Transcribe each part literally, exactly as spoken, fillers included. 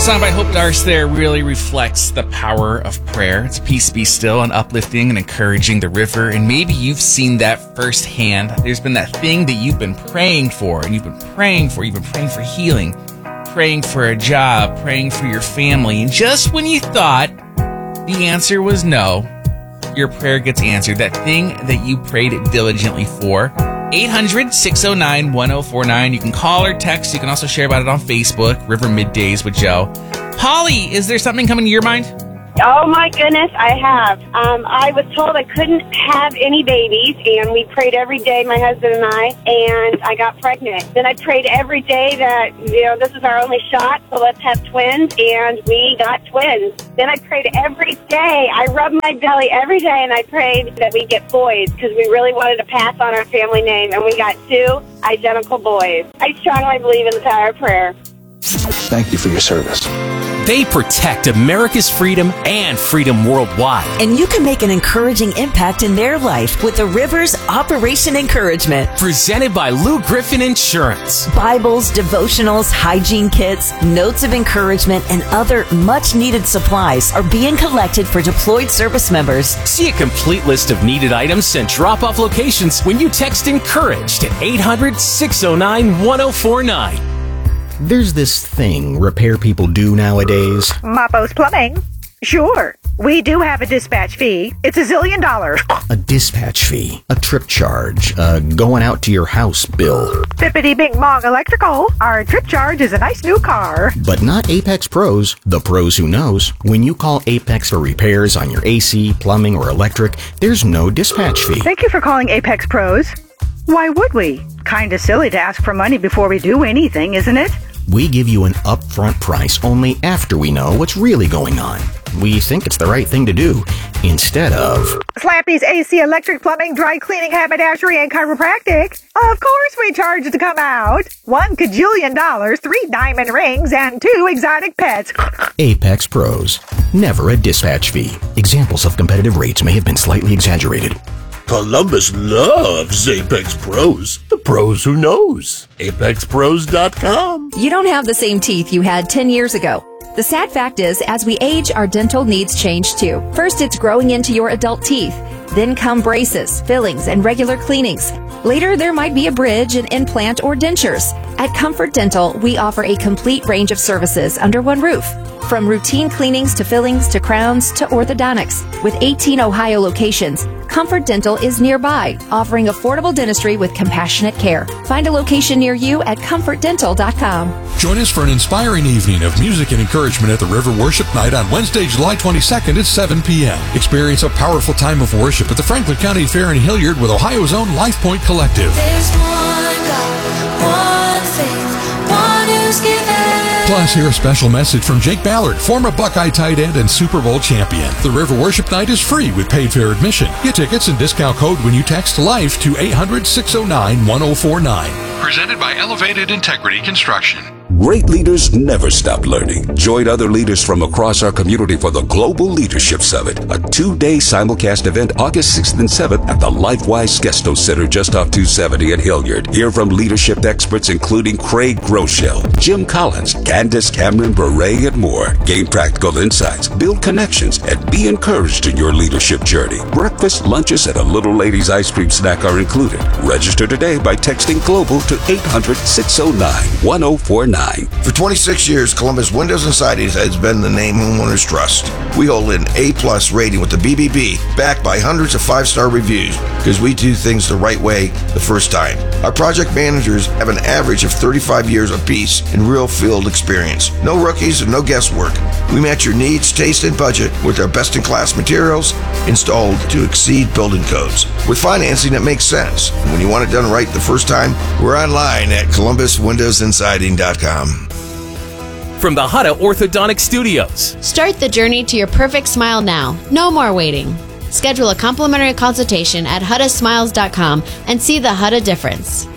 Song by Hope Darst there really reflects the power of prayer. It's peace be still and uplifting and encouraging the river. And maybe you've seen that firsthand. There's been that thing that you've been praying for and you've been praying for. You've been praying for healing, praying for a job, praying for your family. And just when you thought the answer was no, your prayer gets answered. That thing that you prayed diligently for. eight hundred, six oh nine, one oh four nine. You can call or text. You can also share about it on Facebook, River Middays with Joe. Holly, is there something coming to your mind? Oh, my goodness, I have. Um, I was told I couldn't have any babies, and we prayed every day, my husband and I, and I got pregnant. Then I prayed every day that, you know, this is our only shot, so let's have twins, and we got twins. Then I prayed every day. I rubbed my belly every day, and I prayed that we get boys, because we really wanted to pass on our family name, and we got two identical boys. I strongly believe in the power of prayer. Thank you for your service. They protect America's freedom and freedom worldwide. And you can make an encouraging impact in their life with the Rivers Operation Encouragement. Presented by Lou Griffin Insurance. Bibles, devotionals, hygiene kits, notes of encouragement, and other much-needed supplies are being collected for deployed service members. See a complete list of needed items and drop-off locations when you text ENCOURAGE to eight hundred, six oh nine, one oh four nine. There's this thing repair people do nowadays. Mapo's Plumbing. Sure. We do have a dispatch fee. It's a zillion dollars. A dispatch fee, a trip charge, a going out to your house bill. Bippity Bing Bong Electrical. Our trip charge is a nice new car. But not Apex Pros, the pros who knows. When you call Apex for repairs on your A C, plumbing, or electric, there's no dispatch fee. Thank you for calling Apex Pros. Why would we? Kinda silly to ask for money before we do anything, isn't it? We give you an upfront price only after we know what's really going on. We think it's the right thing to do, instead of... Slappy's A C, electric, plumbing, dry cleaning, haberdashery, and chiropractic. Of course we charge to come out. One cajillion dollars, three diamond rings, and two exotic pets. Apex Pros. Never a dispatch fee. Examples of competitive rates may have been slightly exaggerated. Columbus loves Apex Pros. The pros who knows. Apex Pros dot com. You don't have the same teeth you had ten years ago. The sad fact is, as we age, our dental needs change too. First, it's growing into your adult teeth. Then come braces, fillings, and regular cleanings. Later, there might be a bridge, an implant, or dentures. At Comfort Dental, we offer a complete range of services under one roof. From routine cleanings to fillings to crowns to orthodontics. With eighteen Ohio locations, Comfort Dental is nearby, offering affordable dentistry with compassionate care. Find a location near you at comfort dental dot com. Join us for an inspiring evening of music and encouragement at the River Worship Night on Wednesday, July twenty-second at seven p.m. Experience a powerful time of worship at the Franklin County Fair in Hilliard with Ohio's own Life Point Collective. There's one God, one faith, one who's given. Plus, hear a special message from Jake Ballard, former Buckeye tight end and Super Bowl champion. The River Worship Night is free with paid fair admission. Get tickets and discount code when you text LIFE to eight hundred, six oh nine, one oh four nine. Presented by Elevated Integrity Construction. Great leaders never stop learning. Join other leaders from across our community for the Global Leadership Summit, a two-day simulcast event August sixth and seventh at the LifeWise Skesto Center just off two seventy in Hilliard. Hear from leadership experts including Craig Groeschel, Jim Collins, Candace Cameron Bure, and more. Gain practical insights, build connections, and be encouraged in your leadership journey. Breakfast, lunches, and a Little Lady's ice cream snack are included. Register today by texting GLOBAL to eight hundred, six oh nine, one oh four nine. For twenty-six years, Columbus Windows and Sidings has been the name homeowners trust. We hold an A-plus rating with the B B B, backed by hundreds of five-star reviews, because we do things the right way the first time. Our project managers have an average of thirty-five years apiece in real field experience. No rookies and no guesswork. We match your needs, taste, and budget with our best-in-class materials installed to exceed building codes. With financing that makes sense. And when you want it done right the first time, we're online at columbus windows and siding dot com. From the Hutta Orthodontic Studios. Start the journey to your perfect smile now. No more waiting. Schedule a complimentary consultation at hutta smiles dot com and see the Hutta difference.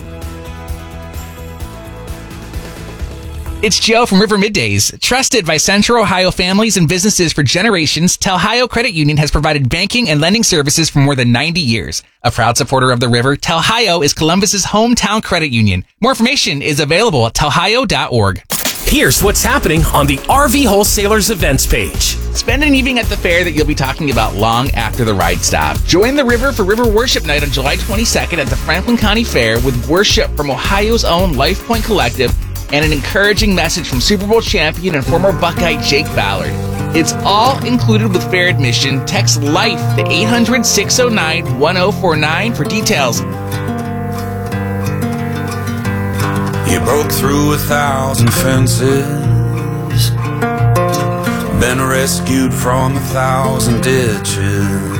It's Joe from River Middays. Trusted by Central Ohio families and businesses for generations, Telhio Credit Union has provided banking and lending services for more than ninety years. A proud supporter of the river, Telhio is Columbus's hometown credit union. More information is available at telhio dot org. Here's what's happening on the R V Wholesalers events page. Spend an evening at the fair that you'll be talking about long after the ride stop. Join the river for River Worship Night on July twenty-second at the Franklin County Fair with worship from Ohio's own Life Point Collective and an encouraging message from Super Bowl champion and former Buckeye Jake Ballard. It's all included with fair admission. Text LIFE to eight hundred, six oh nine, one oh four nine for details. You broke through a thousand fences, been rescued from a thousand ditches.